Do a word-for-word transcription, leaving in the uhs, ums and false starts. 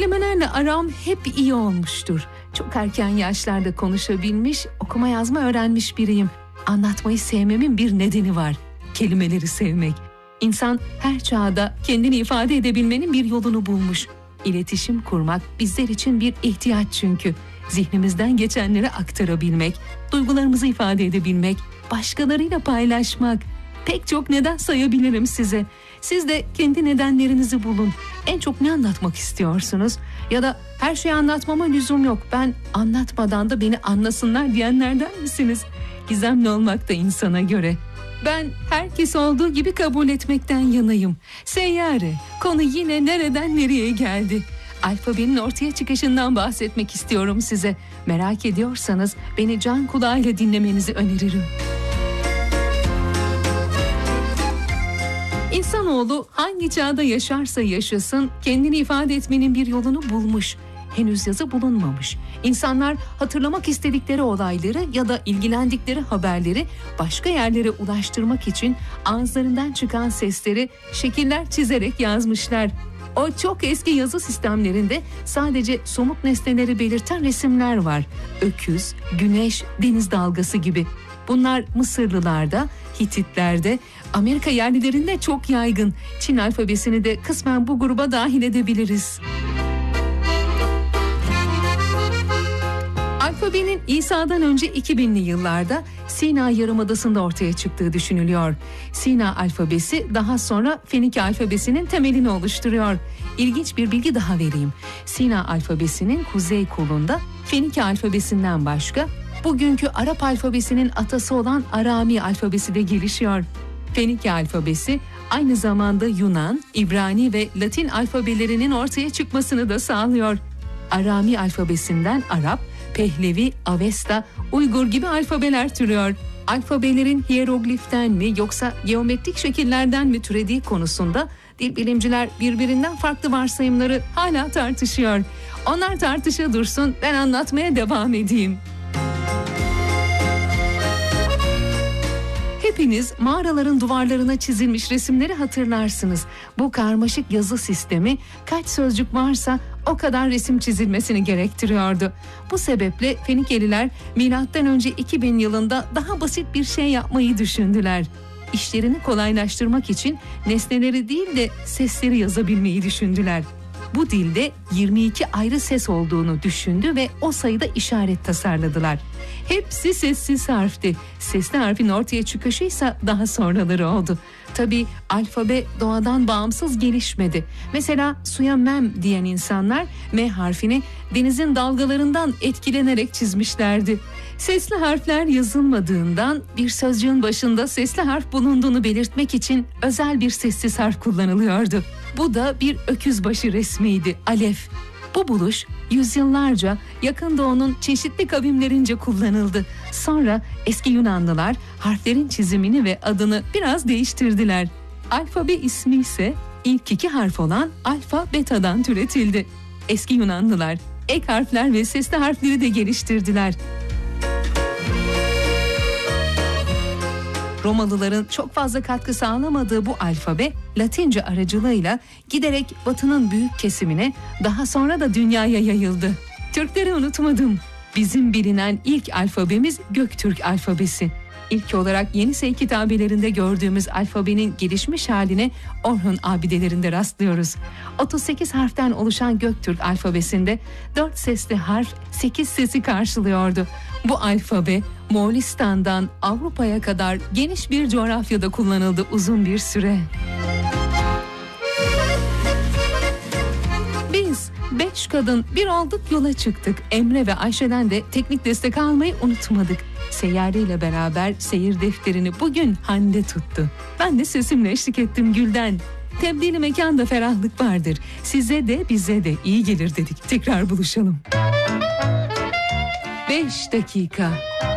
Kelimelerle aram hep iyi olmuştur. Çok erken yaşlarda konuşabilmiş, okuma yazma öğrenmiş biriyim. Anlatmayı sevmemin bir nedeni var. Kelimeleri sevmek. İnsan her çağda kendini ifade edebilmenin bir yolunu bulmuş. İletişim kurmak bizler için bir ihtiyaç çünkü. Zihnimizden geçenleri aktarabilmek, duygularımızı ifade edebilmek, başkalarıyla paylaşmak. Pek çok neden sayabilirim size. Siz de kendi nedenlerinizi bulun. En çok ne anlatmak istiyorsunuz? Ya da her şeyi anlatmama lüzum yok, ben anlatmadan da beni anlasınlar diyenlerden misiniz? Gizemli olmak da insana göre. Ben herkes olduğu gibi kabul etmekten yanayım. Seyyare, konu yine nereden nereye geldi? Alfabenin ortaya çıkışından bahsetmek istiyorum size. Merak ediyorsanız beni can kulağıyla dinlemenizi öneririm. İnsanoğlu hangi çağda yaşarsa yaşasın kendini ifade etmenin bir yolunu bulmuş. Henüz yazı bulunmamış. İnsanlar hatırlamak istedikleri olayları ya da ilgilendikleri haberleri başka yerlere ulaştırmak için ağızlarından çıkan sesleri şekiller çizerek yazmışlar. O çok eski yazı sistemlerinde sadece somut nesneleri belirten resimler var. Öküz, güneş, deniz dalgası gibi. Bunlar Mısırlılarda, Hititlerde, Amerika yerlilerinde çok yaygın. Çin alfabesini de kısmen bu gruba dahil edebiliriz. Alfabenin İsa'dan önce iki binli yıllarda Sina Yarımadası'nda ortaya çıktığı düşünülüyor. Sina alfabesi daha sonra Fenike alfabesinin temelini oluşturuyor. İlginç bir bilgi daha vereyim. Sina alfabesinin kuzey kolunda Fenike alfabesinden başka bugünkü Arap alfabesinin atası olan Arami alfabesi de gelişiyor. Fenike alfabesi aynı zamanda Yunan, İbrani ve Latin alfabelerinin ortaya çıkmasını da sağlıyor. Arami alfabesinden Arap, Pehlevi, Avesta, Uygur gibi alfabeler türüyor. Alfabelerin hierogliften mi yoksa geometrik şekillerden mi türediği konusunda dil bilimciler birbirinden farklı varsayımları hala tartışıyor. Onlar tartışa dursun, ben anlatmaya devam edeyim. Hepiniz mağaraların duvarlarına çizilmiş resimleri hatırlarsınız. Bu karmaşık yazı sistemi kaç sözcük varsa o kadar resim çizilmesini gerektiriyordu. Bu sebeple Fenikeliler milattan önce iki bin yılında daha basit bir şey yapmayı düşündüler. İşlerini kolaylaştırmak için nesneleri değil de sesleri yazabilmeyi düşündüler. Bu dilde yirmi iki ayrı ses olduğunu düşündü ve o sayıda işaret tasarladılar. Hepsi sessiz harfti. Sesli harfin ortaya çıkışıysa daha sonraları oldu. Tabii alfabe doğadan bağımsız gelişmedi. Mesela suya mem diyen insanlar M harfini denizin dalgalarından etkilenerek çizmişlerdi. Sesli harfler yazılmadığından bir sözcüğün başında sesli harf bulunduğunu belirtmek için özel bir sessiz harf kullanılıyordu. Bu da bir öküzbaşı resmiydi, alef. Bu buluş yüzyıllarca Yakın Doğu'nun çeşitli kavimlerince kullanıldı. Sonra eski Yunanlılar harflerin çizimini ve adını biraz değiştirdiler. Alfabe ismi ise ilk iki harf olan alfa betadan türetildi. Eski Yunanlılar ek harfler ve sesli harfleri de geliştirdiler. Romalıların çok fazla katkı sağlamadığı bu alfabe Latince aracılığıyla giderek Batı'nın büyük kesimine, daha sonra da dünyaya yayıldı. Türkleri unutmadım. Bizim bilinen ilk alfabemiz Göktürk alfabesi. İlk olarak Yenisey kitabelerinde gördüğümüz alfabenin gelişmiş haline Orhun abidelerinde rastlıyoruz. otuz sekiz harften oluşan Göktürk alfabesinde dört sesli harf sekiz sesi karşılıyordu. Bu alfabe Moğolistan'dan Avrupa'ya kadar geniş bir coğrafyada kullanıldı uzun bir süre. Biz beş kadın bir olduk, yola çıktık. Emre ve Ayşe'den de teknik destek almayı unutmadık. Seyyare ile beraber seyir defterini bugün Hande tuttu. Ben de sesimle eşlik ettim Gülden. Tebdili mekanda ferahlık vardır. Size de bize de iyi gelir dedik. Tekrar buluşalım. Beş dakika.